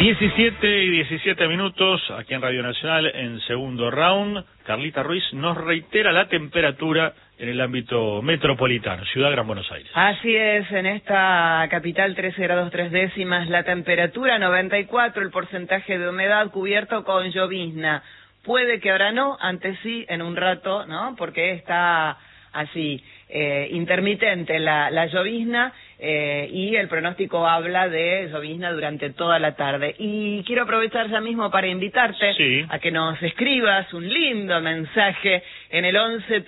17:17 aquí en Radio Nacional en segundo round. Carlita Ruiz nos reitera la temperatura en el ámbito metropolitano, Ciudad Gran Buenos Aires. Así es, en esta capital 13 grados 3 décimas, la temperatura 94, el porcentaje de humedad cubierto con llovizna. Puede que ahora no, antes sí, en un rato, ¿no? Porque está así, intermitente la llovizna, y el pronóstico habla de llovizna durante toda la tarde. Y quiero aprovechar ya mismo para invitarte a que nos escribas un lindo mensaje en el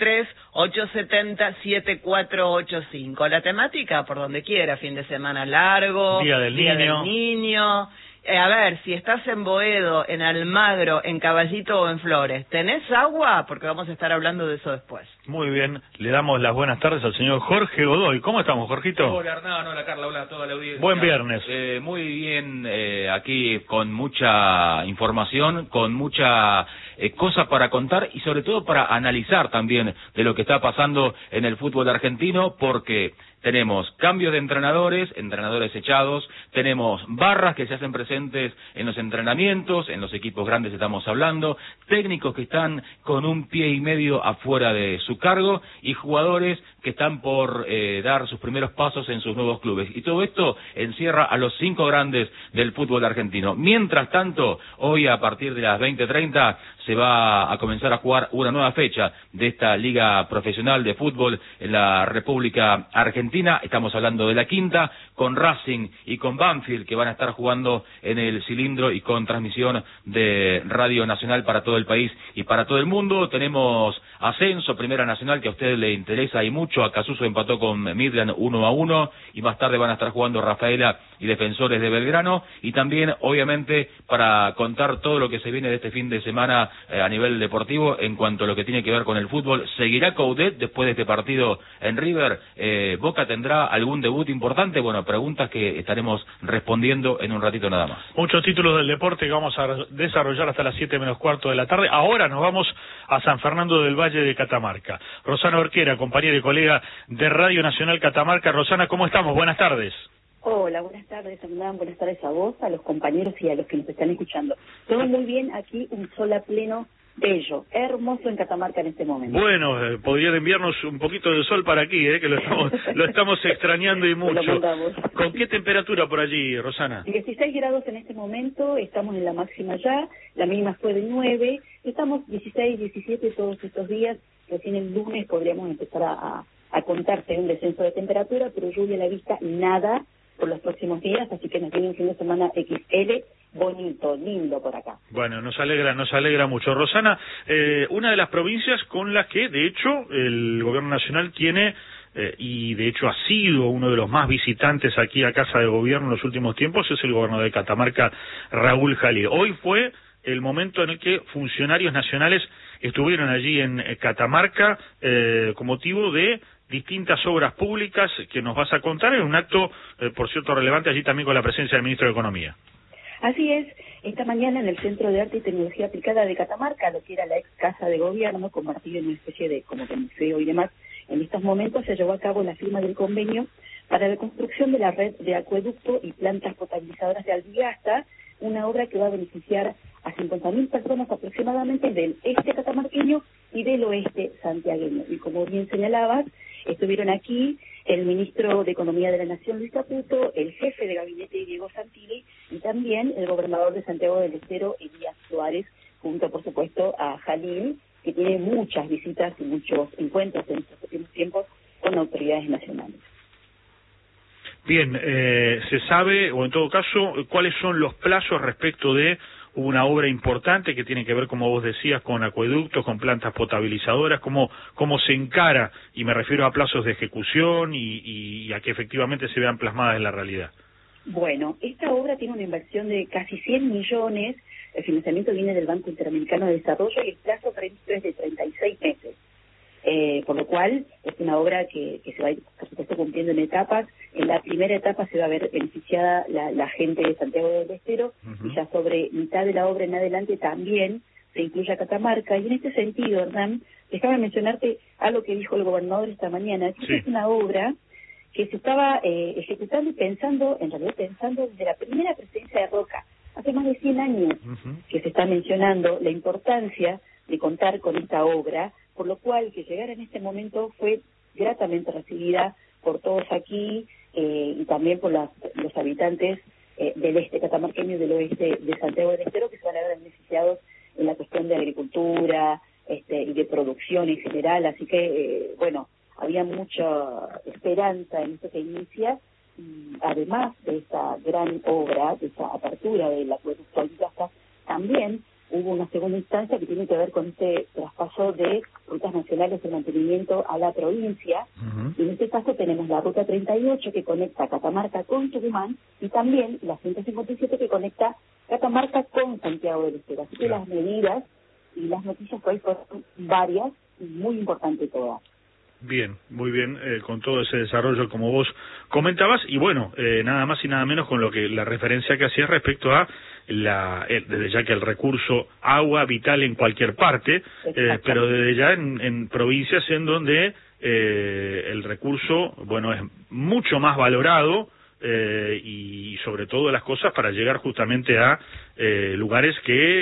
11-3-870-7485. La temática, por donde quiera, fin de semana largo, Día del Niño. A ver, si estás en Boedo, en Almagro, en Caballito o en Flores, ¿tenés agua? Porque vamos a estar hablando de eso después. Muy bien, le damos las buenas tardes al señor Jorge Godoy. ¿Cómo estamos, Jorgito? Hola, Hernán, hola, Carla, hola a toda la audiencia. Buen viernes. Muy bien, aquí con mucha información, con mucha cosa para contar y sobre todo para analizar también de lo que está pasando en el fútbol argentino, porque tenemos cambios de entrenadores echados, tenemos barras que se hacen presentes en los entrenamientos, en los equipos grandes estamos hablando, técnicos que están con un pie y medio afuera de su cargo y jugadores que están por dar sus primeros pasos en sus nuevos clubes. Y todo esto encierra a los 5 grandes del fútbol argentino. Mientras tanto, hoy a partir de las 20:30 se va a comenzar a jugar una nueva fecha de esta liga profesional de fútbol en la República Argentina. Estamos hablando de la quinta, con Racing y con Banfield, que van a estar jugando en el cilindro y con transmisión de Radio Nacional para todo el país y para todo el mundo. Tenemos ascenso, Primera Nacional, que a usted le interesa y mucho. Acasuso empató con Midland 1-1 y más tarde van a estar jugando Rafaela y Defensores de Belgrano. Y también, obviamente, para contar todo lo que se viene de este fin de semana a nivel deportivo en cuanto a lo que tiene que ver con el fútbol. ¿Seguirá Coudet después de este partido en River? ¿Boca tendrá algún debut importante? Bueno, preguntas que estaremos respondiendo en un ratito nada más. Muchos títulos del deporte que vamos a desarrollar hasta las 7:15 de la tarde. Ahora nos vamos a San Fernando del Valle de Catamarca. Rosana Orquera, compañera y colega de Radio Nacional Catamarca. Rosana, ¿cómo estamos? Buenas tardes. Hola, buenas tardes, Hernán, buenas tardes a vos, a los compañeros y a los que nos están escuchando. Todo muy bien, aquí un sol a pleno, bello, hermoso en Catamarca en este momento. Bueno, podrían enviarnos un poquito de sol para aquí, que lo estamos extrañando y mucho. ¿Con qué temperatura por allí, Rosana? 16 grados en este momento, estamos en la máxima ya, la mínima fue de 9, estamos 16, 17 todos estos días, recién el lunes podríamos empezar a contarte un descenso de temperatura, pero lluvia a la vista, nada por los próximos días, así que nos viene un fin de semana XL, bonito, lindo por acá. Bueno, nos alegra mucho. Rosana, una de las provincias con las que, de hecho, el gobierno nacional tiene, y de hecho ha sido uno de los más visitantes aquí a Casa de Gobierno en los últimos tiempos, es el gobernador de Catamarca, Raúl Jalil. Hoy fue el momento en el que funcionarios nacionales estuvieron allí en Catamarca con motivo de distintas obras públicas que nos vas a contar en un acto, por cierto, relevante allí también con la presencia del ministro de Economía. Así es, esta mañana en el Centro de Arte y Tecnología Aplicada de Catamarca, lo que era la ex Casa de Gobierno, convertido en una especie de como que museo y demás, en estos momentos se llevó a cabo la firma del convenio para la construcción de la red de acueducto y plantas potabilizadoras de Albigasta, una obra que va a beneficiar a 50.000 personas aproximadamente del este catamarqueño y del oeste santiagueño. Y como bien señalabas, estuvieron aquí el ministro de Economía de la Nación, Luis Caputo, el jefe de gabinete, Diego Santilli, y también el gobernador de Santiago del Estero, Elías Suárez, junto, por supuesto, a Jalil, que tiene muchas visitas y muchos encuentros en estos últimos tiempos con autoridades nacionales. Bien, se sabe, o en todo caso, cuáles son los plazos respecto de una obra importante que tiene que ver, como vos decías, con acueductos, con plantas potabilizadoras, cómo se encara, y me refiero a plazos de ejecución y a que efectivamente se vean plasmadas en la realidad. Bueno, esta obra tiene una inversión de casi 100 millones, el financiamiento viene del Banco Interamericano de Desarrollo y el plazo previsto es de 36 meses. Por lo cual es una obra que se va a ir, por supuesto, cumpliendo en etapas. En la primera etapa se va a ver beneficiada la gente de Santiago del Estero, y ya sobre mitad de la obra en adelante también se incluye a Catamarca. Y en este sentido, Hernán, déjame mencionarte algo que dijo el gobernador esta mañana, que es una obra que se estaba ejecutando y pensando, en realidad pensando desde la primera presidencia de Roca, hace más de 100 años que se está mencionando la importancia de contar con esta obra, por lo cual que llegara en este momento fue gratamente recibida por todos aquí y también por los habitantes del este catamarqueño y del oeste de Santiago del Estero, que se van a ver beneficiados en la cuestión de agricultura y de producción en general. Así que, bueno, había mucha esperanza en esto que inicia. Además de esta gran obra, de esta apertura del acueducto Albigasca, también hubo una segunda instancia que tiene que ver con este traspaso de rutas nacionales de mantenimiento a la provincia. Y en este caso tenemos la ruta 38 que conecta Catamarca con Tucumán y también la 157 que conecta Catamarca con Santiago del Estero. Así que las medidas y las noticias que hoy fueron varias y muy importantes todas. Bien, muy bien, con todo ese desarrollo como vos comentabas, y bueno, nada más y nada menos con lo que la referencia que hacías respecto a desde ya que el recurso agua vital en cualquier parte, pero desde ya en provincias en donde el recurso, bueno, es mucho más valorado, y sobre todo las cosas para llegar justamente a lugares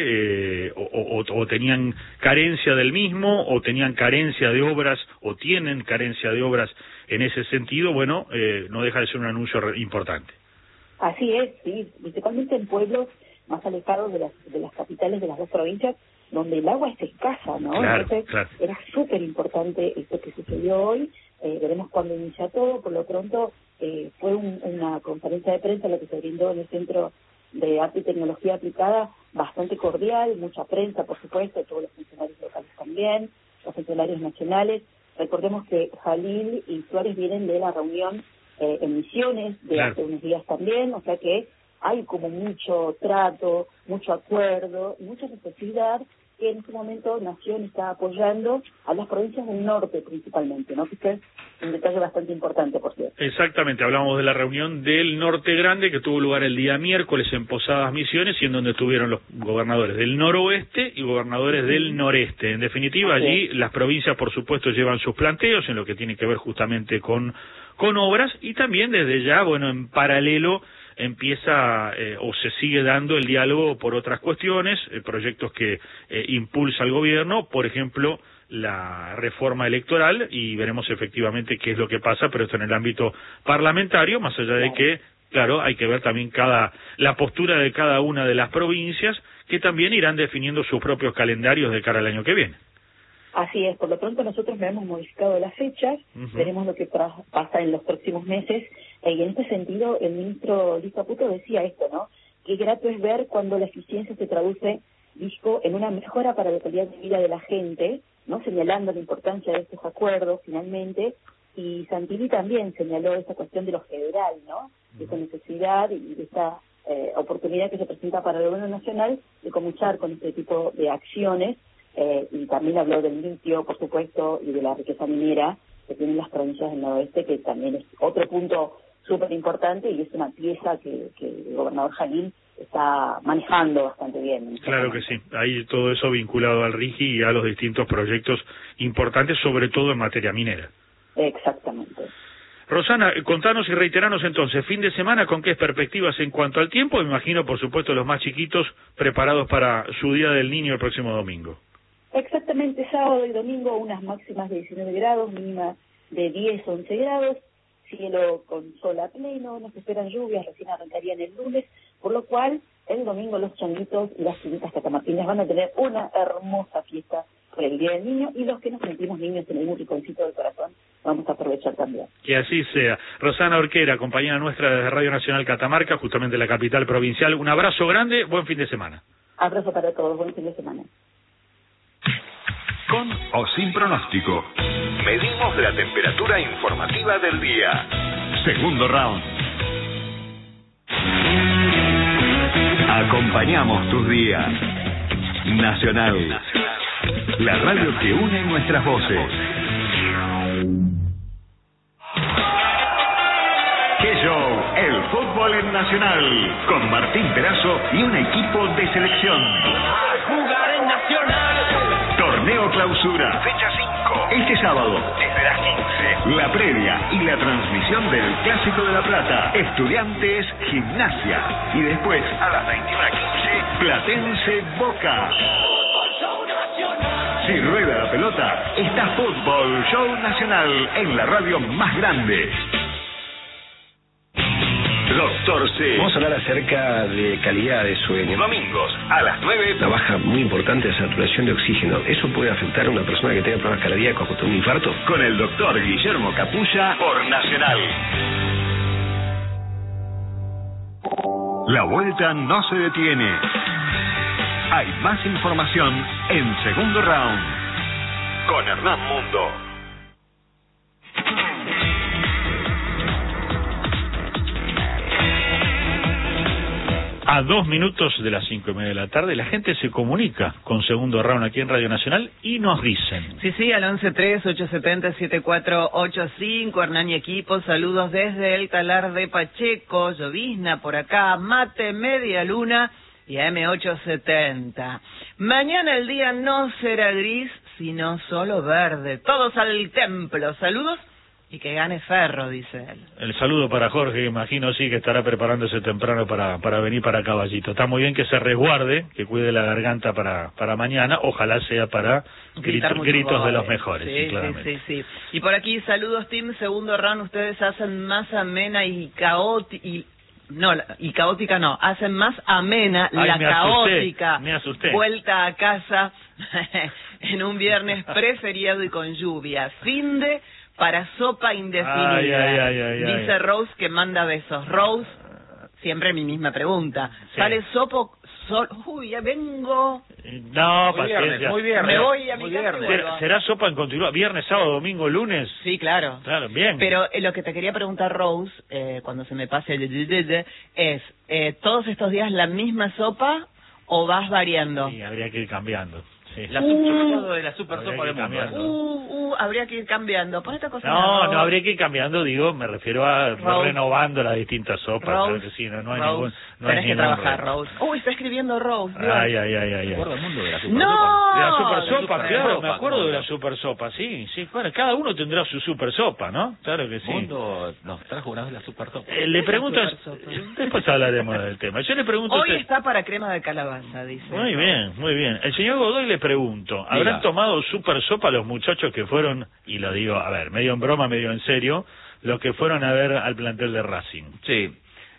que o tenían carencia del mismo, o tenían carencia de obras, o tienen carencia de obras en ese sentido. Bueno, no deja de ser un anuncio importante. Así es, sí, principalmente en pueblos más alejados de las capitales de las dos provincias, donde el agua es escasa, ¿no? Claro, entonces claro. Era súper importante esto que sucedió hoy. Veremos cuándo inicia todo. Por lo pronto fue una conferencia de prensa la que se brindó en el Centro de Arte y Tecnología Aplicada, bastante cordial, mucha prensa, por supuesto, todos los funcionarios locales también, los funcionarios nacionales. Recordemos que Jalil y Suárez vienen de la reunión en Misiones de hace unos días también, o sea que hay como mucho trato, mucho acuerdo, mucha necesidad que en este momento Nación está apoyando a las provincias del norte principalmente, ¿no? Que es un detalle bastante importante, por cierto. Exactamente, hablamos de la reunión del Norte Grande que tuvo lugar el día miércoles en Posadas Misiones y en donde estuvieron los gobernadores del noroeste y gobernadores del noreste. En definitiva, allí las provincias, por supuesto, llevan sus planteos en lo que tiene que ver justamente con obras y también desde ya, bueno, en paralelo empieza o se sigue dando el diálogo por otras cuestiones, proyectos que impulsa el gobierno, por ejemplo, la reforma electoral, y veremos efectivamente qué es lo que pasa, pero esto en el ámbito parlamentario, más allá de que, claro, hay que ver también la postura de cada una de las provincias, que también irán definiendo sus propios calendarios de cara al año que viene. Así es, por lo pronto nosotros no hemos modificado las fechas, veremos lo que pasa en los próximos meses, y en este sentido el ministro Luis Caputo decía esto, ¿no? Qué grato es ver cuando la eficiencia se traduce, dijo, en una mejora para la calidad de vida de la gente, ¿no? Señalando la importancia de estos acuerdos finalmente, y Santilli también señaló esa cuestión de lo federal, ¿no? De esa necesidad y de esta oportunidad que se presenta para el gobierno nacional de comenzar con este tipo de acciones. Y también habló del litio, por supuesto, y de la riqueza minera que tienen las provincias del noroeste, que también es otro punto súper importante y es una pieza que el gobernador Jalil está manejando bastante bien. Claro que sí, ahí todo eso vinculado al RIGI y a los distintos proyectos importantes, sobre todo en materia minera. Exactamente. Rosana, contanos y reiteranos entonces, fin de semana, ¿con qué perspectivas en cuanto al tiempo? Me imagino, por supuesto, los más chiquitos preparados para su Día del Niño el próximo domingo. Exactamente, sábado y domingo unas máximas de 19 grados, mínimas de 10, 11 grados, cielo con sol a pleno, nos esperan lluvias, recién arrancarían el lunes, por lo cual el domingo los changuitos y las chiquitas catamarqueñas van a tener una hermosa fiesta por el Día del Niño, y los que nos sentimos niños en algún rinconcito del corazón vamos a aprovechar también. Que así sea. Rosana Orquera, compañera nuestra desde Radio Nacional Catamarca, justamente la capital provincial, un abrazo grande, buen fin de semana. Abrazo para todos, buen fin de semana. Con o sin pronóstico. Medimos la temperatura informativa del día. Segundo round. Acompañamos tus días. Nacional. La radio que une nuestras voces. ¡Qué show! El fútbol en Nacional. Con Martín Perazo y un equipo de selección. Jugar en Nacional. Torneo Clausura. Fecha 5. Este sábado, desde las 15, la previa y la transmisión del Clásico de La Plata, Estudiantes Gimnasia. Y después, a las 21:15, Platense Boca. Si rueda la pelota, está Fútbol Show Nacional en la radio más grande. Doctor C. Vamos a hablar acerca de calidad de sueño. Domingos a las 9. La baja muy importante de saturación de oxígeno. ¿Eso puede afectar a una persona que tenga problemas cardíacos o un infarto? Con el doctor Guillermo Capulla por Nacional. La vuelta no se detiene. Hay más información en Segundo Round con Hernán Mundo. A 2 minutos de las 5:30 de la tarde, la gente se comunica con Segundo Round aquí en Radio Nacional y nos dicen. Sí, al 11-3-870-7485, Hernán y equipo, saludos desde el Talar de Pacheco, llovizna por acá, mate, media luna y AM870. Mañana el día no será gris, sino solo verde. Todos al templo, saludos. Y que gane Ferro, dice él. El saludo para Jorge, imagino sí que estará preparándose temprano para venir para Caballito. Está muy bien que se resguarde, que cuide la garganta para mañana, ojalá sea para gritos de los mejores. Sí, claramente. sí. Y por aquí, saludos Team Segundo Round, ustedes hacen más amena y caótica, hacen más amena la caótica me asusté. Vuelta a casa en un viernes preferiado y con lluvia. Finde para sopa indefinida. Dice Rose que manda besos. Rose, siempre mi misma pregunta. Sí. ¿Sale sopo? Uy, ya vengo. No, muy paciencia. Muy viernes. Me voy a mi casa. ¿Será sopa en continuidad? ¿Viernes, sábado, domingo, lunes? Sí, claro. Claro, bien. Pero lo que te quería preguntar, Rose, cuando se me pase es, ¿todos estos días la misma sopa o vas variando? Sí, habría que ir cambiando. Sí. La super sopa de mundo. Habría que ir cambiando. Pon esta cosa. No habría que ir cambiando, me refiero a renovando las distintas sopas. Claro que sí, no hay ningún. Tenés que trabajar, Rose. Está escribiendo Rose. Dios. Ay. ¿Me acuerdo del mundo de la super sopa? De la super sopa, claro, me acuerdo de la super sopa, sí. Bueno, cada uno tendrá su super sopa, ¿no? Claro que sí. Mundo nos trajo una vez la super sopa. Le pregunto, después hablaremos del tema. Yo le pregunto. Hoy está para crema de calabaza, dice. Muy bien. El señor Godoy le pregunto, ¿habrán tomado super sopa los muchachos que fueron, y lo digo, a ver, medio en broma, medio en serio, los que fueron a ver al plantel de Racing? Sí.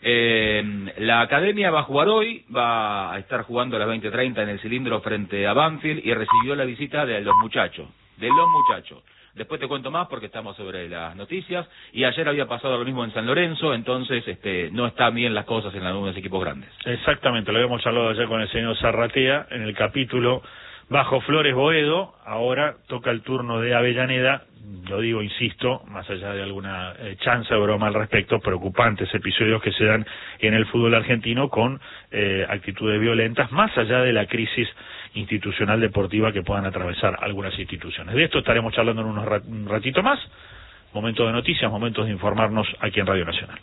La academia va a jugar hoy, va a estar jugando a las 20:30 en el Cilindro frente a Banfield y recibió la visita de los muchachos. Después te cuento más porque estamos sobre las noticias y ayer había pasado lo mismo en San Lorenzo, entonces no están bien las cosas en algunos equipos grandes. Exactamente, lo habíamos hablado ayer con el señor Zarratea en el capítulo Bajo Flores Boedo. Ahora toca el turno de Avellaneda. Lo digo, insisto, más allá de alguna chance de broma al respecto, preocupantes episodios que se dan en el fútbol argentino con actitudes violentas, más allá de la crisis institucional deportiva que puedan atravesar algunas instituciones. De esto estaremos charlando en un ratito más. Momentos de noticias, momentos de informarnos aquí en Radio Nacional.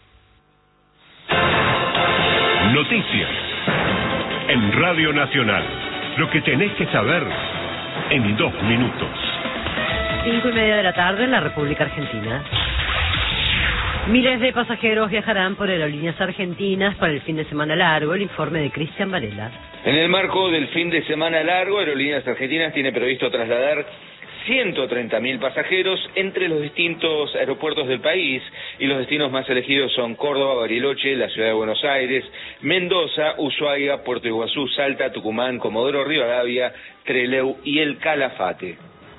Noticias en Radio Nacional. Lo que tenés que saber en 2 minutos. 5:30 de la tarde en la República Argentina. Miles de pasajeros viajarán por aerolíneas argentinas para el fin de semana largo. El informe de Cristian Varela. En el marco del fin de semana largo, Aerolíneas Argentinas tiene previsto trasladar 130.000 pasajeros entre los distintos aeropuertos del país, y los destinos más elegidos son Córdoba, Bariloche, la ciudad de Buenos Aires, Mendoza, Ushuaia, Puerto Iguazú, Salta, Tucumán, Comodoro Rivadavia, Trelew y el Calafate.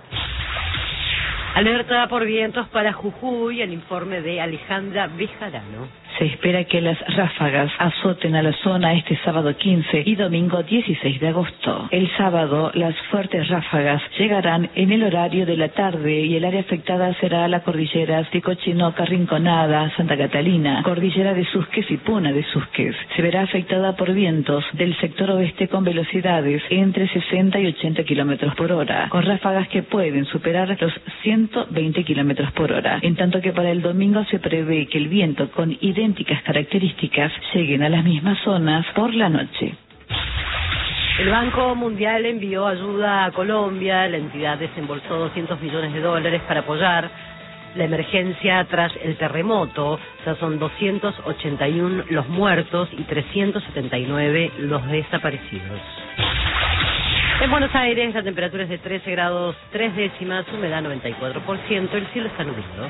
Alerta por vientos para Jujuy, el informe de Alejandra Bejarano. Se espera que las ráfagas azoten a la zona este sábado 15 y domingo 16 de agosto. El sábado, las fuertes ráfagas llegarán en el horario de la tarde y el área afectada será la cordillera de Cochinoca, Rinconada, Santa Catalina, cordillera de Susques y Puna de Susques. Se verá afectada por vientos del sector oeste con velocidades entre 60 y 80 kilómetros por hora, con ráfagas que pueden superar los 120 kilómetros por hora. En tanto que para el domingo se prevé que el viento con idénticas características lleguen a las mismas zonas por la noche. El Banco Mundial envió ayuda a Colombia. La entidad desembolsó $200 millones para apoyar la emergencia tras el terremoto. Ya son 281 los muertos y 379 los desaparecidos. En Buenos Aires la temperatura es de 13 grados 3 décimas, humedad 94%, el cielo está nublado.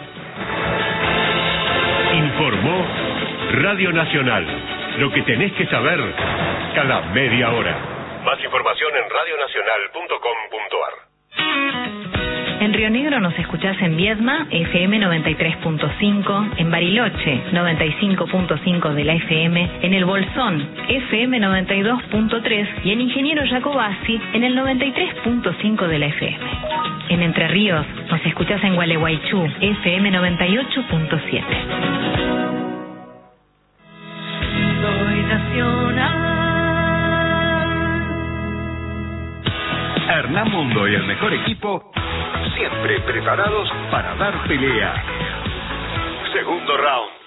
Informó Radio Nacional. Lo que tenés que saber cada media hora. Más información en radionacional.com.ar. En Río Negro nos escuchás en Viedma, FM 93.5, en Bariloche, 95.5 de la FM, en El Bolsón, FM 92.3 y en Ingeniero Jacobasi, en el 93.5 de la FM. En Entre Ríos nos escuchás en Gualeguaychú, FM 98.7. Soy nacional. Hernán Mundo y el mejor equipo, siempre preparados para dar pelea. Segundo round.